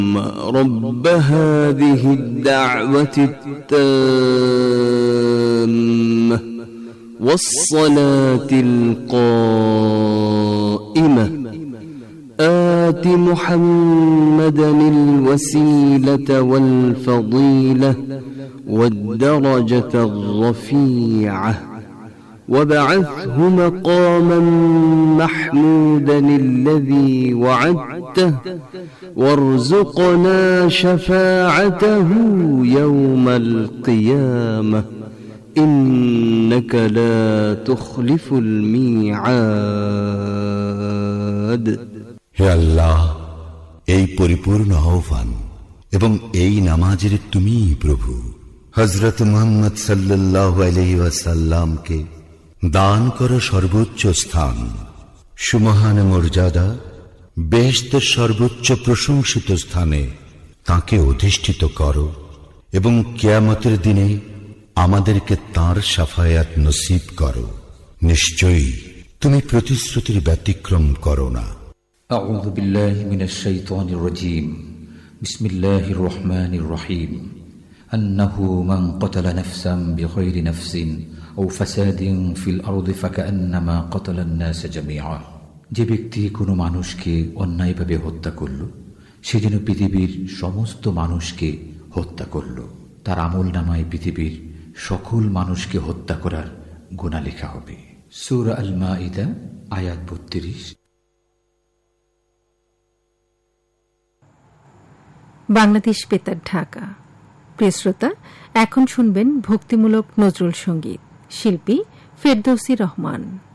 رب هذه الدعوة التامة والصلاة القائمة آت محمدا الوسيلة والفضيلة والدرجة الرفيعة وابعثه مقاما محمودا الذي وعدته وارزقنا شفاعته يوم القيامة إنك لا تخلف الميعاد. হে আল্লাহ, এই পরিপূর্ণ আহ্বান এবং এই নামাজের তুমিই প্রভু। হযরত মুহাম্মদ সাল্লাল্লাহু আলাইহি ওয়াসাল্লামকে দান করো সর্বোচ্চ স্থান, সুমহান মর্যাদা, বেহেশতের সর্বোচ্চ প্রশংসিত স্থানে তাকে অধিষ্ঠিত করো এবং কিয়ামতের দিনে আমাদেরকে তাঁর শাফায়াত নসিব করো। নিশ্চয়ই তুমি প্রতিশ্রুতির ব্যতিক্রম করো না। আউযু বিল্লাহি মিনাশ শাইতানির রাজীম। বিসমিল্লাহির রহমানির রহিম। আন্নাহু মান ক্বাতালা নাফসান বিগাইরি নাফসিন আও ফাসাদিন ফিল আরদি ফাকান্নামা ক্বাতালা আন-নাস জামিআ। যে ব্যক্তি কোনো মানুষকে অন্যায়ভাবে হত্যা করল, সে যেন পৃথিবীর সমস্ত মানুষকে হত্যা করল। তার আমলনামায় পৃথিবীর সকল মানুষকে হত্যা করার গুনাহ লেখা হবে। সূরা আল মাইদা আয়াত ৩২। বাংলাদেশ বেতার, ঢাকা। প্রিয় শ্রোতা, এখন শুনবেন ভক্তিমূলক নজরুল সঙ্গীত। শিল্পী ফেরদৌসী রহমান।